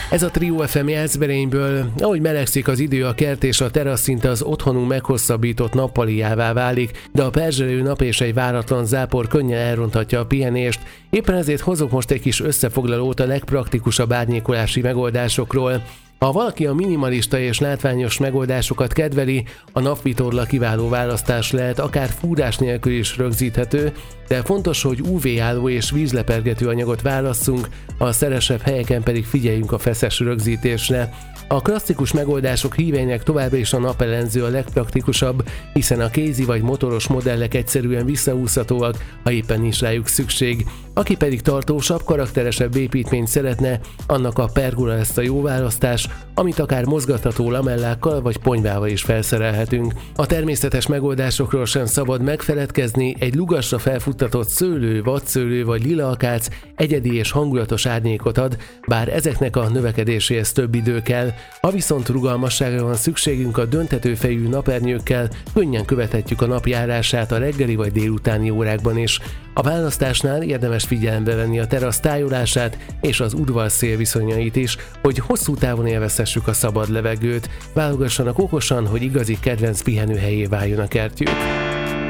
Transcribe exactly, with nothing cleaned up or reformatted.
Ez a Trio ef em Jászberényből. Ahogy melegszik az idő, a kert és a terasz szinte az otthonunk meghosszabbított nappaliává válik, de a perzselő nap és egy váratlan zápor könnyen elronthatja a pihenést. Éppen ezért hozok most egy kis összefoglalót a legpraktikusabb árnyékolási megoldásokról. Ha valaki a minimalista és látványos megoldásokat kedveli, a napvitorla kiváló választás lehet, akár fúrás nélkül is rögzíthető, de fontos, hogy ú vé-álló és vízlepergető anyagot válasszunk, a szelesebb helyeken pedig figyeljünk a feszes rögzítésre. A klasszikus megoldások híveinek továbbra is a napellenző a legpraktikusabb, hiszen a kézi vagy motoros modellek egyszerűen visszahúzhatóak, ha éppen nincs rájuk szükség. Aki pedig tartósabb, karakteresebb építményt szeretne, annak a pergola lesz a jó választás, amit akár mozgatható lamellákkal vagy ponyvával is felszerelhetünk. A természetes megoldásokról sem szabad megfeledkezni, egy lugasra felfuttatott szőlő, vadszőlő vagy lilakác egyedi és hangulatos árnyékot ad, bár ezeknek a növekedéséhez több idő kell. Ha viszont rugalmasságra van szükségünk, a döntető fejű napernyőkkel könnyen követhetjük a napjárását a reggeli vagy délutáni órákban is. A választásnál érdemes figyelembe venni a terasz tájolását és az udvar szélviszonyait is, hogy hosszú távon élvezhessük a szabad levegőt. Válogassanak okosan, hogy igazi kedvenc pihenőhelyé váljon a kertjük.